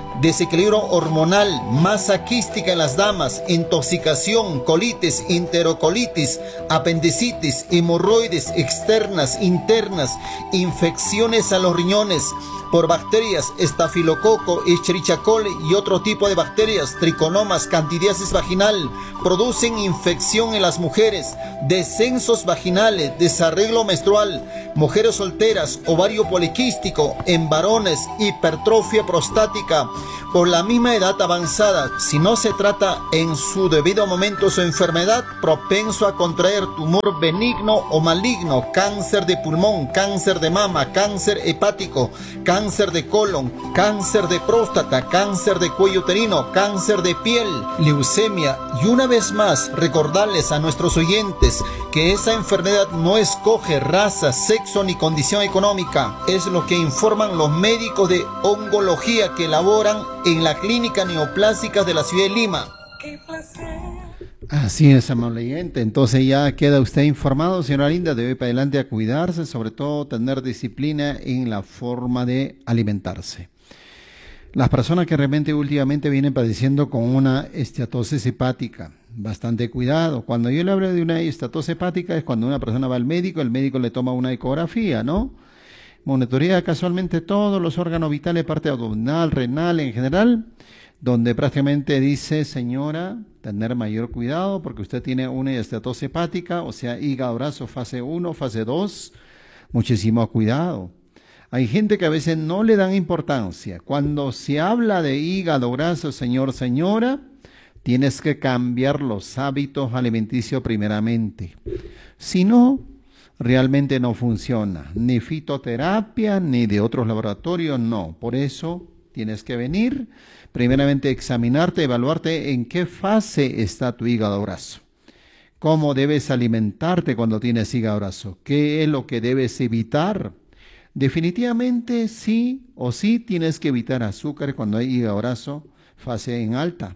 desequilibrio hormonal, masa quística en las damas, intoxicación, colitis, enterocolitis, apendicitis, hemorroides externas, internas, infecciones a los riñones por bacterias, estafilococo, escherichia coli y otro tipo de bacterias, triconomas, candidiasis vaginal, producen infección en las mujeres, descensos vaginales, desarreglo menstrual, mujeres solteras, ovario poliquístico, en varones, hipertrofia prostática, por la misma edad avanzada, si no se trata en su debido momento su enfermedad, propenso a contraer tumor benigno o maligno, cáncer de pulmón, cáncer de mama, cáncer hepático, cáncer de colon, cáncer de próstata, cáncer de cuello uterino, cáncer de piel, leucemia. Y una vez más, recordarles a nuestros oyentes que esa enfermedad no escoge raza, sexo ni condición económica. Es lo que informan los médicos de oncología que elaboran en la clínica neoplástica de la ciudad de Lima. Así es, amable oyente. Entonces ya queda usted informado, señora Linda, de hoy para adelante a cuidarse, sobre todo tener disciplina en la forma de alimentarse. Las personas que realmente últimamente vienen padeciendo con una esteatosis hepática, bastante cuidado. Cuando yo le hablo de una esteatosis hepática es cuando una persona va al médico, el médico le toma una ecografía, ¿no? Monitorea casualmente todos los órganos vitales, parte abdominal, renal en general, donde prácticamente dice, señora, tener mayor cuidado porque usted tiene una esteatosis hepática, o sea, hígado graso fase uno, fase dos, muchísimo cuidado. Hay gente que a veces no le dan importancia. Cuando se habla de hígado graso, señor, señora, tienes que cambiar los hábitos alimenticios primeramente. Si no, realmente no funciona. Ni fitoterapia, ni de otros laboratorios, no. Por eso tienes que venir, primeramente examinarte, evaluarte en qué fase está tu hígado graso. ¿Cómo debes alimentarte cuando tienes hígado graso? ¿Qué es lo que debes evitar? Definitivamente sí o sí tienes que evitar azúcar cuando hay hígado graso, fase en alta.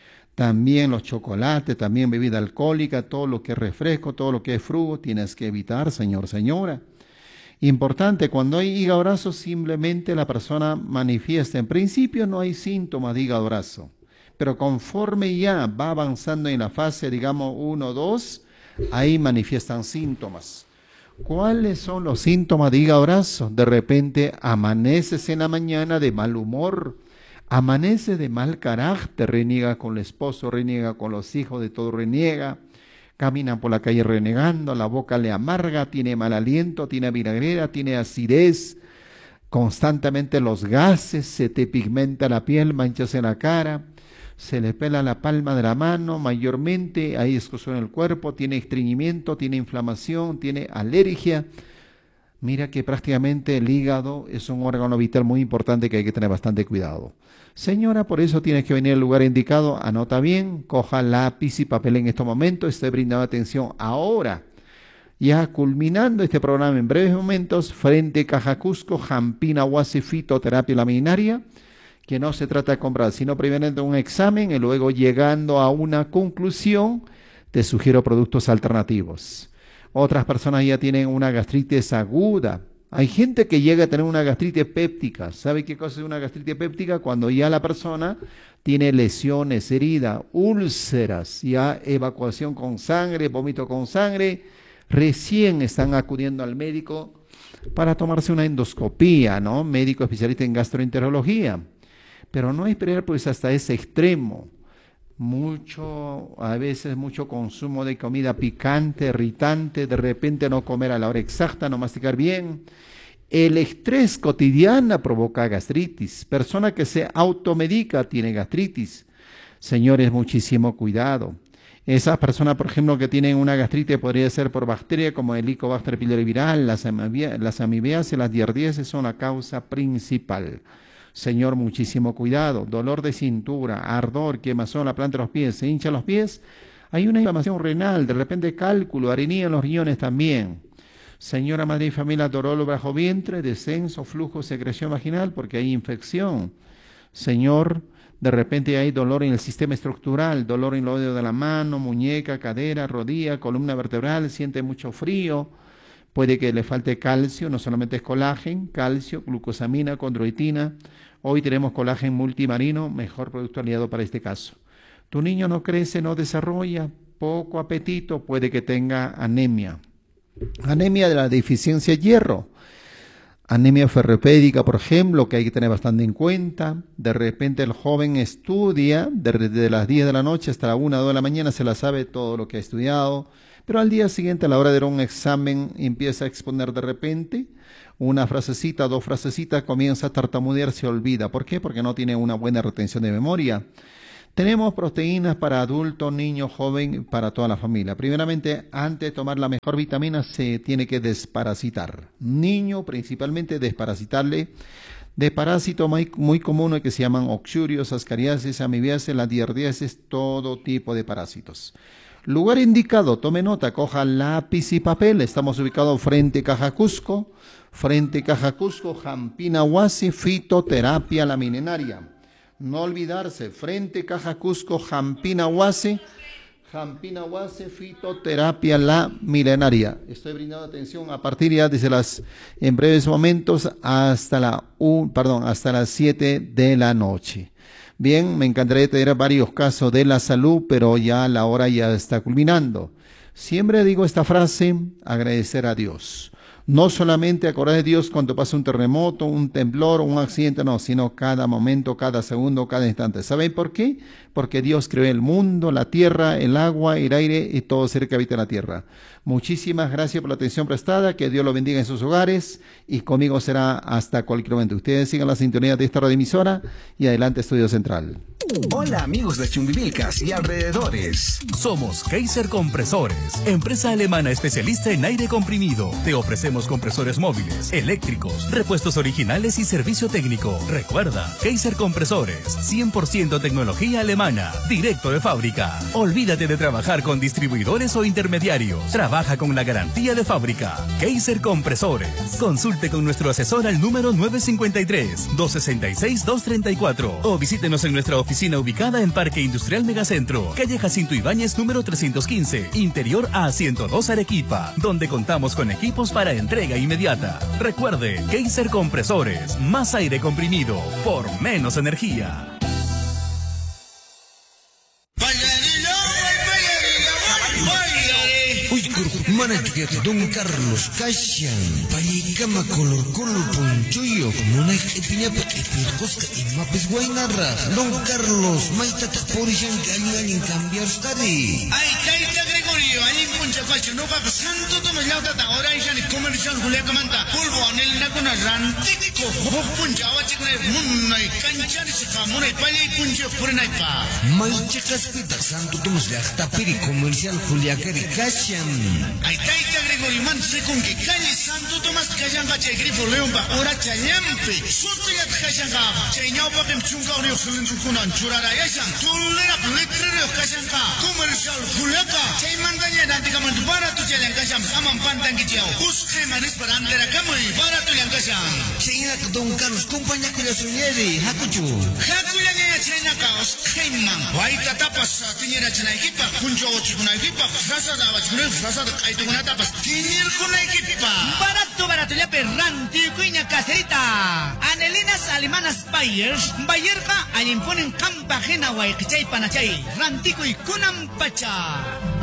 También los chocolates, también bebida alcohólica, todo lo que es refresco, todo lo que es frugo, tienes que evitar, señor, señora. Importante, cuando hay hígado graso, simplemente la persona manifiesta. En principio no hay síntomas de hígado graso, pero conforme ya va avanzando en la fase, digamos, uno, dos, ahí manifiestan síntomas. ¿Cuáles son los síntomas de hígado graso? De repente amaneces en la mañana de mal humor, amanece de mal carácter, reniega con el esposo, reniega con los hijos, de todo reniega, camina por la calle renegando, la boca le amarga, tiene mal aliento, tiene vinagrera, tiene acidez, constantemente los gases, se te pigmenta la piel, manchas en la cara, se le pela la palma de la mano, mayormente hay escozor en el cuerpo, tiene estreñimiento, tiene inflamación, tiene alergia. Mira que prácticamente el hígado es un órgano vital muy importante que hay que tener bastante cuidado. Señora, por eso tienes que venir al lugar indicado, anota bien, coja lápiz y papel en este momento, esté brindando atención ahora. Ya culminando este programa en breves momentos, frente Caja Cusco, Jampina, Huasi, Fitoterapia Laminaria, que no se trata de comprar, sino primero un examen y luego llegando a una conclusión, te sugiero productos alternativos. Otras personas ya tienen una gastritis aguda. Hay gente que llega a tener una gastritis péptica. ¿Sabe qué cosa es una gastritis péptica? Cuando ya la persona tiene lesiones, heridas, úlceras, ya evacuación con sangre, vómito con sangre, recién están acudiendo al médico para tomarse una endoscopía, ¿no? Médico especialista en gastroenterología. Pero no esperar pues hasta ese extremo. Mucho, a veces mucho consumo de comida picante, irritante, de repente no comer a la hora exacta, no masticar bien. El estrés cotidiano provoca gastritis. Persona que se automedica tiene gastritis. Señores, muchísimo cuidado. Esas personas, por ejemplo, que tienen una gastritis podría ser por bacteria como el Helicobacter pylori viral, las, las amibiaceae, las giardiasis son la causa principal. Señor, muchísimo cuidado. Dolor de cintura, ardor, quemazón en la planta de los pies, se hinchan los pies. Hay una inflamación renal, de repente cálculo, arenía en los riñones también. Señora madre y familia, dolor bajo vientre, descenso, flujo, secreción vaginal, porque hay infección. Señor, de repente hay dolor en el sistema estructural, dolor en los dedos de la mano, muñeca, cadera, rodilla, columna vertebral, siente mucho frío. Puede que le falte calcio, no solamente es colágeno, calcio, glucosamina, condroitina. Hoy tenemos colágeno multimarino, mejor producto aliado para este caso. Tu niño no crece, no desarrolla, poco apetito, puede que tenga anemia. Anemia de la deficiencia de hierro. Anemia ferropédica, por ejemplo, que hay que tener bastante en cuenta. De repente el joven estudia desde las diez de la noche hasta la una o dos de la mañana, se la sabe todo lo que ha estudiado, pero al día siguiente, a la hora de un examen, empieza a exponer de repente una frasecita, dos frasecitas, comienza a tartamudear, se olvida. ¿Por qué? Porque no tiene una buena retención de memoria. Tenemos proteínas para adulto, niño, joven, para toda la familia. Primeramente, antes de tomar la mejor vitamina, se tiene que desparasitar. Niño, principalmente, desparasitarle. De parásito muy, muy común que se llaman oxurios, ascariasis, amibiasis, la diardiasis, todo tipo de parásitos. Lugar indicado, tome nota, coja lápiz y papel. Estamos ubicados frente a Caja Cusco, frente a Caja Cusco, Jampina Huasi, fitoterapia la milenaria. No olvidarse, frente Caja Cusco, Jampina Huasi, Jampina Huasi, fitoterapia la milenaria. Estoy brindando atención a partir ya desde las, en breves momentos, hasta la, un, perdón, hasta las siete de la noche. Bien, me encantaría tener varios casos de la salud, pero ya la hora ya está culminando. Siempre digo esta frase, agradecer a Dios. No solamente acordar de Dios cuando pasa un terremoto, un temblor, un accidente, no, sino cada momento, cada segundo, cada instante. ¿Saben por qué? Porque Dios creó el mundo, la tierra, el agua, el aire y todo ser que habita en la tierra. Muchísimas gracias por la atención prestada, que Dios lo bendiga en sus hogares y conmigo será hasta cualquier momento. Ustedes sigan la sintonía de esta radioemisora y adelante Estudio Central. Hola amigos de Chumbivilcas y alrededores. Somos Kaiser Compresores, empresa alemana especialista en aire comprimido. Te ofrecemos compresores móviles, eléctricos, repuestos originales y servicio técnico. Recuerda, Kaiser Compresores, cien por ciento tecnología alemana, directo de fábrica. Olvídate de trabajar con distribuidores o intermediarios. Trabaja con la garantía de fábrica. Kaiser Compresores. Consulte con nuestro asesor al número nueve cinco tres, dos seis seis, dos tres cuatro o visítenos en nuestra oficina ubicada en Parque Industrial Megacentro, calle Jacinto Ibáñez número trescientos quince, interior A ciento dos Arequipa, donde contamos con equipos para entrega inmediata. Recuerde, Kaiser Compresores, más aire comprimido por menos energía. Mana que Don Carlos Cashan, Payicama color color ponchoyo, Mona epiña epircosca y mapes guainarra. Don Carlos, maitata porishan que ayudan en cambiar study. Ay, Caita Gregorio, ahí puncha cuacho, no va santo tomas lauta ahora y ya ni comercial julia manta, polvo anel na con rantico, puncha wache con el munna y canchar y se jamona y paya y puncha por en aipa. Maichecas pita santo tomas lauta piri comercial julia Cashan. Ay, Taita Gregorio, man, se con que calle Santo Tomás Cayanga, Chay Grifo León, ahora Chayampe, Soto ya Cayanga, Chayñaupa, que Chunga, Rio Sulinzukunan, Churara, Yashan, Tulera, Letrero, Cayanga, Comercial, Juliaca, Chaymandaña, Nantica Mantupara, tu Chayancasham, Saman Pantanguichao, Busque Manes para Andera Camoy, para tu Yancasham. Chaynac, Don Carlos, compañía que la suñere, Hakuchu. Hakuya, Chaynaca, Oskeman, Guaita Tapas, Tiñera Chanaikipa, Punjo Chikunaikipa, Frasa Davachun, Frasa de Barato, barato, ya perranti, cuña caserita. Anelinas alemanas Bayers, Bayerga, al imponen campa ajena, guaychay panachay, rantico y cunampacha.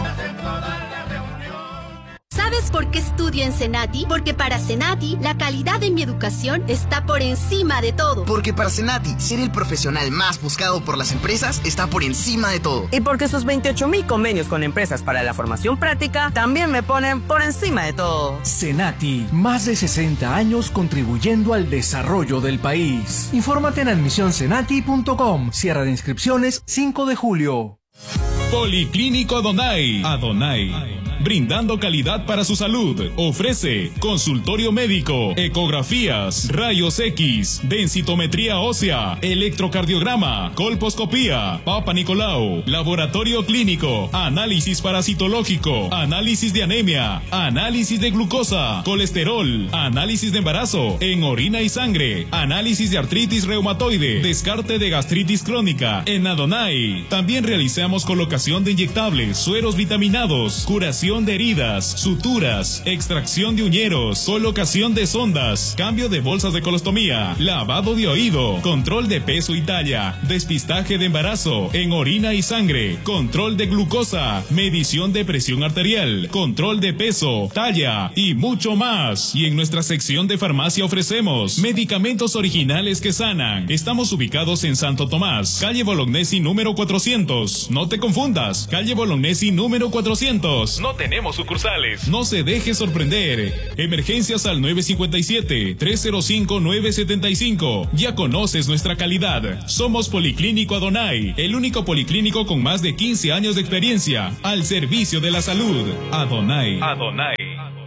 ¿Sabes por qué estudio en Senati? Porque para Senati, la calidad de mi educación está por encima de todo. Porque para Senati, ser el profesional más buscado por las empresas está por encima de todo. Y porque sus veintiocho mil convenios con empresas para la formación práctica también me ponen por encima de todo. Senati, más de sesenta años contribuyendo al desarrollo del país. Infórmate en admisión senati punto com. Cierre de inscripciones cinco de julio. Policlínico Adonai. Adonai. Brindando calidad para su salud. Ofrece consultorio médico, ecografías, rayos X, densitometría ósea, electrocardiograma, colposcopía, Papa Nicolau, laboratorio clínico, análisis parasitológico, análisis de anemia, análisis de glucosa, colesterol, análisis de embarazo, en orina y sangre, análisis de artritis reumatoide, descarte de gastritis crónica. En Adonai también realizamos colocación de inyectables, sueros vitaminados, curación curación de heridas, suturas, extracción de uñeros, colocación de sondas, cambio de bolsas de colostomía, lavado de oído, control de peso y talla, despistaje de embarazo en orina y sangre, control de glucosa, medición de presión arterial, control de peso, talla y mucho más. Y en nuestra sección de farmacia ofrecemos medicamentos originales que sanan. Estamos ubicados en Santo Tomás, calle Bolognesi número cuatrocientos. No te confundas, calle Bolognesi número cuatrocientos. No tenemos sucursales. No se deje sorprender. Emergencias al nueve cinco siete, tres cero cinco, nueve siete cinco. Ya conoces nuestra calidad. Somos Policlínico Adonai, el único policlínico con más de quince años de experiencia al servicio de la salud. Adonai. Adonai.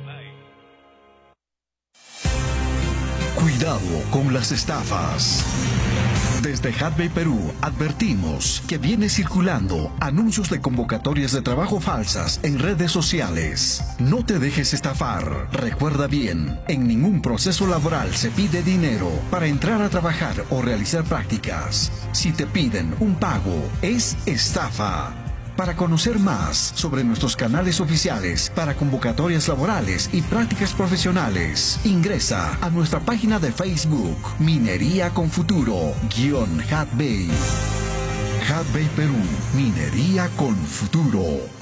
Cuidado con las estafas. Desde Hatbay Perú advertimos que viene circulando anuncios de convocatorias de trabajo falsas en redes sociales. No te dejes estafar. Recuerda bien, en ningún proceso laboral se pide dinero para entrar a trabajar o realizar prácticas. Si te piden un pago, es estafa. Para conocer más sobre nuestros canales oficiales para convocatorias laborales y prácticas profesionales, ingresa a nuestra página de Facebook Minería con Futuro, guión Hatbay. Hatbay Perú, Minería con Futuro.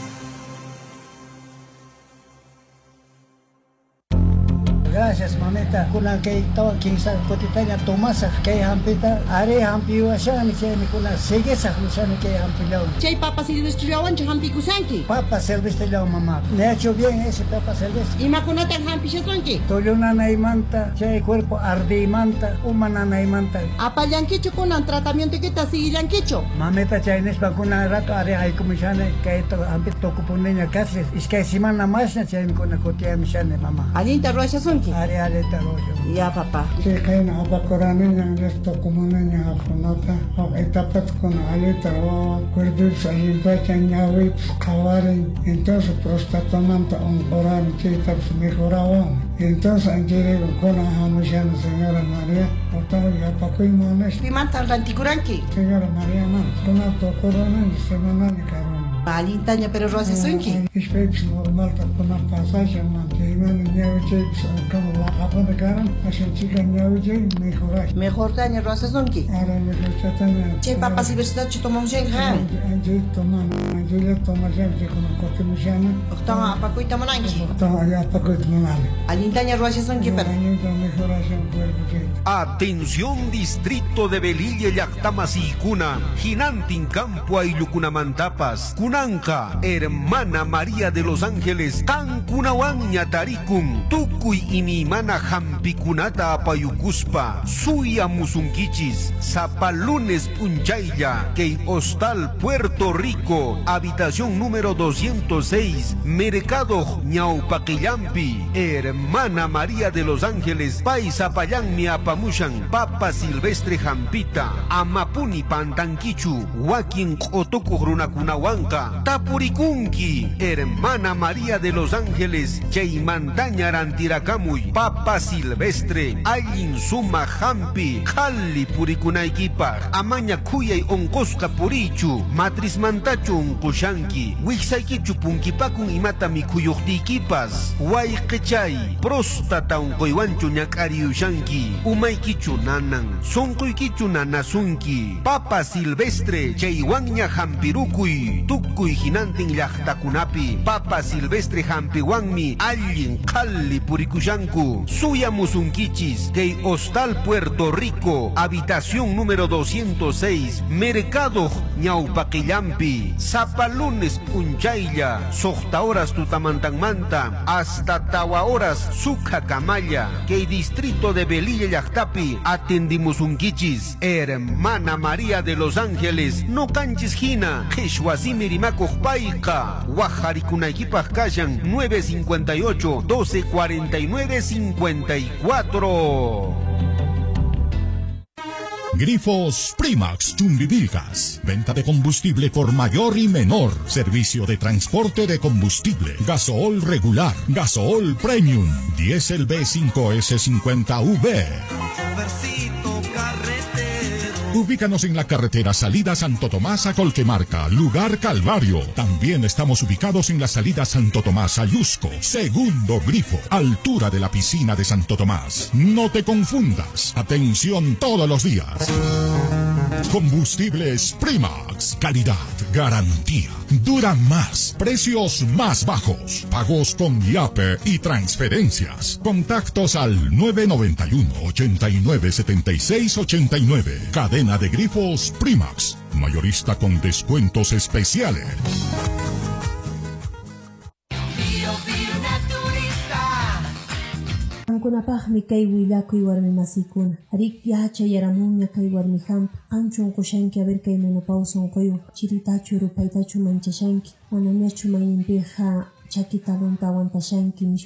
Gracias, mamita. Kuna que estaba quinza cotitaña tomasa que hampita are hampiwa shani que mi kuna segesa shani que hampilao. Chay papa silvestre yawan hampi kusanki. Papa silvestre yawan mamá. Le ha hecho bien ese papa silvestre. Y macuna tan hampi shasonki. Toluna naimanta, chay cuerpo ardimanta, humana naimanta. Apallanquicho kuna tratamiento que ta sigilanquicho. Mamita chay nespa kuna rato are hay como shani que esto hampito kupuneña casi. Es que semana más chay kuna kotia mi shani mamá. Alinta rocha sonki. Are are tarojo. Ya papá. Que caen a bacorane ya esto como niña afonata. O etapas con ale taro, cuerdos ahí pachanya wip kawaren. Entonces prostatamanta un coran que está mejorado. Entonces anjere con a hamishan señora María. Otra ya paco y mones. Pimanta ranticuranki. Señora María no. Con a to corona semana ni caro. Balintaña pero rosa sonki. Especks normal ta con a pasaje man. Que iban niño checks como la apa de cara. Así chica niño che mejorar. Mejor taña rosa sonki. Ahora me gusta taña. Che papa si versita che tomon jen ha. Anjir toma, anjir toma jen che con cote mishana. Octama apa coi tamananki. Octama ya apa coi tamananki. Alintaña rosa sonki per. Atención Distrito de Belilla Llactamas y Cuna. Jinantin Campo Aylucunamantapas. Cunanca, hermana María de los Ángeles. Cancunawaña Taricum. Tucuy y mi mana Jampicunata Apayucuspa. Suya Musunquichis. Zapalunes Punchaylla. Key Hostal Puerto Rico. Habitación número doscientos seis. Mercado Ñaupaquillampi. Hermana María de los Ángeles. Paisa Payán mi apamushan. Papa Silvestre Jampita. Amapuni Pantanquichu. Wakin Otoku Runakunawanka. Tapurikunki. Hermana María de los Ángeles. Cheimandaña Rantiracamuy. Papa Silvestre. Allin Suma Jampi. Jalli Purikunaikipa. Amaña Kuyay Onkosca Purichu. Matris Mantachu Unkushanki. Wixaikichu Punkipakun Imata Mikuyuktikipas. Waikechay. Prostata Unkoiwanchu Ñakariushanki. Umaikichu Nanan. Sonkoikichu Nanasunki. Papa Silvestre. Cheiwanña Jampirukuy. Tukuy Jinantin Llaqtakunapi. Papa Silvestre Jampiwanmi. Allin Jalli Purikushanku. Suya Musunkichis. Key Hostal Puerto Rico. Habitación número doscientos seis. Mercado Ñaupaquillampi. Zapalunes Punchaylla. Sohta horas Tutamantanmanta. Hasta Tawa horas Suja Camaya. Key Distrito de Belilla Llaqtapi. Atendimos un quichis. Hermana María de los Ángeles. No canchis jina. Quechhuasimirimaco Paika. Guajaricunaikipaj Kashan. nueve cincuenta y ocho, doce cuarenta y nueve, cincuenta y cuatro. Grifos Primax Chumbivilcas. Venta de combustible por mayor y menor. Servicio de transporte de combustible. Gasool regular. Gasool premium. Diesel B cinco S cincuenta V. Ubícanos en la carretera salida Santo Tomás a Colquemarca, lugar Calvario. También estamos ubicados en la salida Santo Tomás a Yusco, segundo grifo, altura de la piscina de Santo Tomás. No te confundas. Atención todos los días. Combustibles Primax. Calidad, garantía. Dura más. Precios más bajos. Pagos con Yape y transferencias. Contactos al nueve noventa y uno, ochenta y nueve, setenta y seis, ochenta y nueve. Cadena de grifos Primax. Mayorista con descuentos especiales. Kunapaqmi kay willakuymi warmi masiykuna. Arik yacha yaramunña kay warmi hampa. Anchun qushanki a ver kay menopausa unquyuq. Chiritachu rupaytachu manchashanki. Manañachu mayninpiqa chakita runta aguantashanki.